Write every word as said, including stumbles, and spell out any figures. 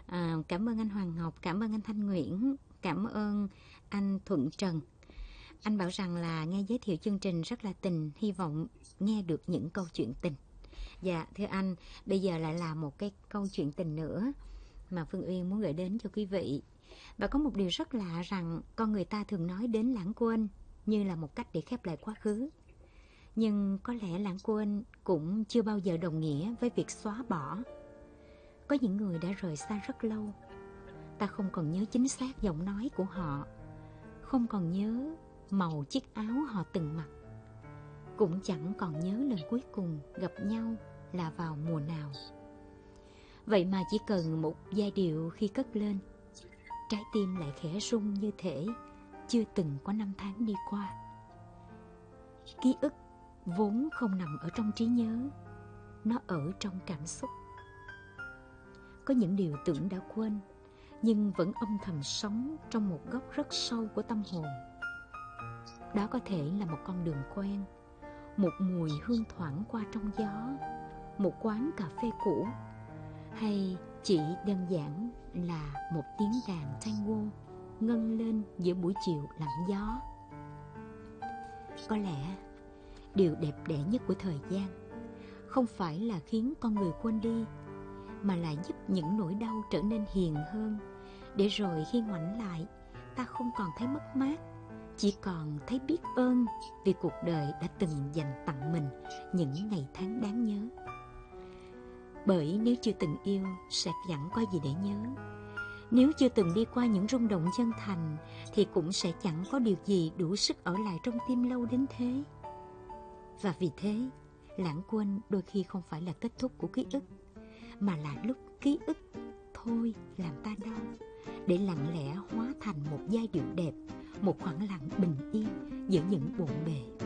À, cảm ơn anh Hoàng Ngọc, cảm ơn anh Thanh Nguyễn, cảm ơn anh Thuận Trần. Anh bảo rằng là nghe giới thiệu chương trình rất là tình, hy vọng nghe được những câu chuyện tình. Dạ, thưa anh, bây giờ lại là một cái câu chuyện tình nữa mà Phương Uyên muốn gửi đến cho quý vị. Và có một điều rất lạ rằng con người ta thường nói đến lãng quên như là một cách để khép lại quá khứ. Nhưng có lẽ lãng quên cũng chưa bao giờ đồng nghĩa với việc xóa bỏ. Có những người đã rời xa rất lâu, ta không còn nhớ chính xác giọng nói của họ, không còn nhớ màu chiếc áo họ từng mặc, cũng chẳng còn nhớ lần cuối cùng gặp nhau là vào mùa nào. Vậy mà chỉ cần một giai điệu khi cất lên, trái tim lại khẽ rung như thể chưa từng có năm tháng đi qua. Ký ức vốn không nằm ở trong trí nhớ, nó ở trong cảm xúc. Có những điều tưởng đã quên nhưng vẫn âm thầm sống trong một góc rất sâu của tâm hồn. Đó có thể là một con đường quen, một mùi hương thoảng qua trong gió, một quán cà phê cũ, hay chỉ đơn giản là một tiếng đàn tango ngân lên giữa buổi chiều lặng gió. Có lẽ điều đẹp đẽ nhất của thời gian không phải là khiến con người quên đi, mà là giúp những nỗi đau trở nên hiền hơn, để rồi khi ngoảnh lại, ta không còn thấy mất mát, chỉ còn thấy biết ơn vì cuộc đời đã từng dành tặng mình những ngày tháng đáng nhớ. Bởi nếu chưa từng yêu sẽ chẳng có gì để nhớ. Nếu chưa từng đi qua những rung động chân thành thì cũng sẽ chẳng có điều gì đủ sức ở lại trong tim lâu đến thế. Và vì thế, lãng quên đôi khi không phải là kết thúc của ký ức, mà là lúc ký ức thôi làm ta đau, để lặng lẽ hóa thành một giai điệu đẹp, một khoảng lặng bình yên giữa những bộn bề